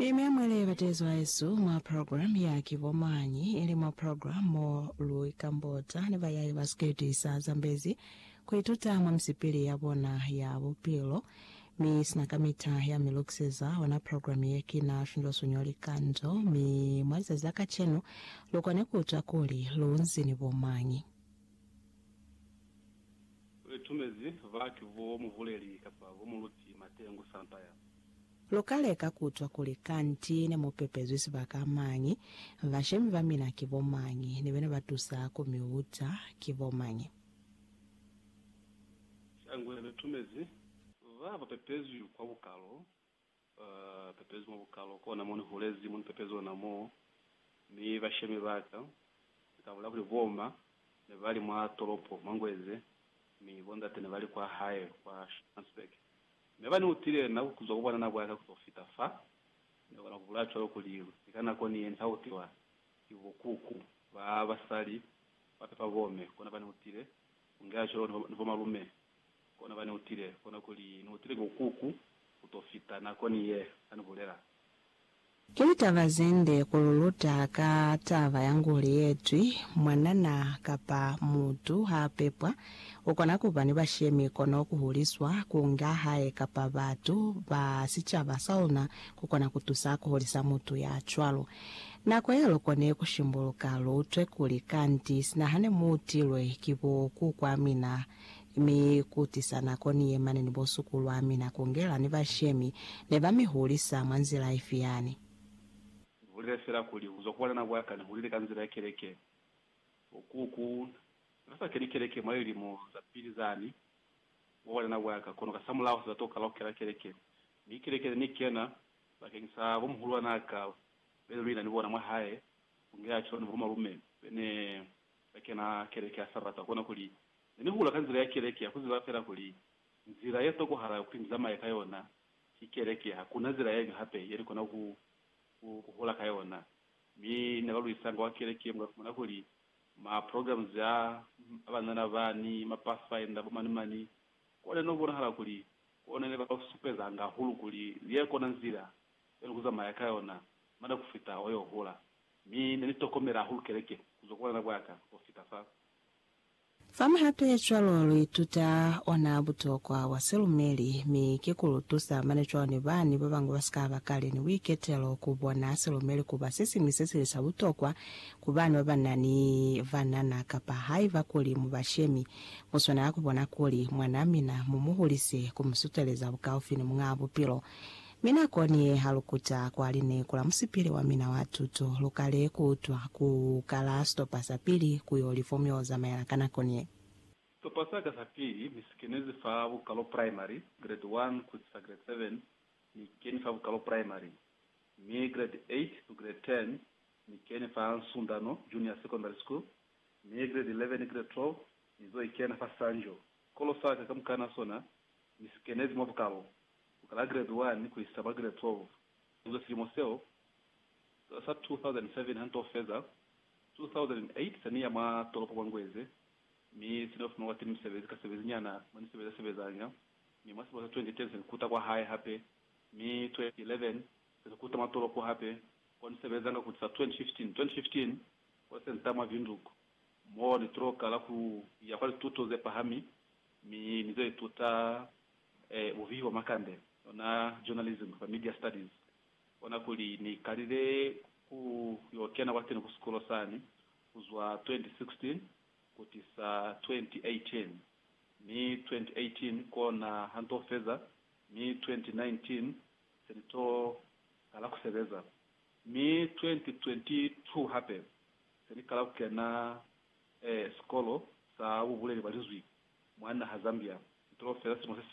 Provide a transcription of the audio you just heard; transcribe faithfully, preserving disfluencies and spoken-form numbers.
Imemwele batezo Yesu mwa program ya Kivomanyi ili mwa program mo Lui Kambota ni bayayi basketi sa Zambezi kuituta mwa msipili ya bona ya Bupilo mi sinakamita ya milukseza wana program yeki na shundo sunyoli kanto mi mwaliza zaka chenu lukwane kutakuli lunzi ni Vomanyi. Tumezi vaki vo muvuleri kapa vo muluti matengu sampaya. Lokale kakutwa kuli kanti ne mupepezwe sibakamanyi vashemi vamina Kivomanyi ni bene batusa kumiuta Kivomanyi. Shangwe tumezi vava pepezwe kwa bukalo uh, pepezwe mu bukalo kona moni hulezi moni pepezwe na mo mi vashemi baka kabula kuli voma ne bali mwa toropo mangweze mi bonda tene bali kwa haye kwa Shansbeck. Mebani utile na kuzo kubana na bwaka kutofita fa ne bana kubulacho yo kuliwe ikana ko ni entautiwa kivukuku ba basali bapepa bome kona bani utile ungacho no malume kona bani utile kona kuli no utile gokuku kutofita na koni ye anubulera Kilita vazende kululuta ka tava yanguli yetwi mwanana kapa mutu hapepwa ukona kupani bashemi kono kuhuliswa kunga hae kapa batu basicha basauna kukona kutusa kuhulisa mutu ya chwalo na kwa yalo kone kushimbuluka lutwe kulikanti sina hane mutilwe kibo kukwamina mi kutisana koni yemane nibosukulu amina kongela ni bashemi ne bamihulisa mwanzila ifiyani. Vulile fera kuli uzokuwa na bwaka ni vulile kanzira ya kereke okuku nasa kereke mwali mu za pili zani wala na bwaka kono kasamula za toka lokera kereke ni kereke ni kena bakingisa bomhulwa naka belo lina nibona mwa hae ungacho ni boma rume bene bakena kereke asarata kona kuli ni hula kanzira ya kereke akuziba fera kuli nzira yeto ko hara kwinzama yakayona kikereke hakuna zira yega hape yeri kona ku kuhola kayona mi nabalu isanga wakereke mwana kuli ma programs ya abana bani ma pathfinder bomani mani kole no bona hala kuli kone ne ba supeza nga hulu kuli liye kona nzira elikuza mayakayona manda kufita oyo hola mi nitokomera hulu kereke kuzokuwa na bwaka kufita fa Fama hape chwalo ituta ona butokwa waselumeli mi kikulutusa mane chwane bani babangu baskava kale ni wiketelo kubona selumeli kuba sisi misesile sabutokwa kubani babanani vanana kapa haiva kuli mubashemi muswana yakubona kuli mwanamina mumuhulise kumusuteleza bukaufini mngabu pilo mina koni halukuta kwa aline kula musipili wa mina watuto lukale kutwa kukala stopasa pili kuyolifomio za mayalakana koni stopasa kasa pili misikenezi fa bukalo primary grade one kutisa grade seven ni keni fa bukalo primary mi grade eight to grade ten ni keni fa Sundano junior secondary school mi grade eleven grade twelve nizo ikena fa Sanjo kolo saka kamkana sona misikenezi mobukalo kala grade one ku isaba grade twelve uzo silimoseo sa two thousand seven hanto feza two thousand eight sania ma tolopo bangweze mi sinof no watim sevezi ka sevezi nyana mani sevezi sevezanya mi masibo twenty ten kuta kwa high hape mi twenty eleven kuta ma tolopo hape kon sevezanga kutsa twenty fifteen twenty fifteen kwa sentama vinduko mo ni troka la ku ya pale tuto ze pahami mi nizo tuta eh uvivo makande na journalism kwa media studies ona kuli ni karire ku yokena watene ku skolo sani kuzwa twenty sixteen kutisa twenty eighteen ni twenty eighteen kona hanto feza ni twenty nineteen senito kala kusebeza ni twenty twenty-two hape seni kala kena eh skolo sa ubule balizwi mwana ha Zambia tro feza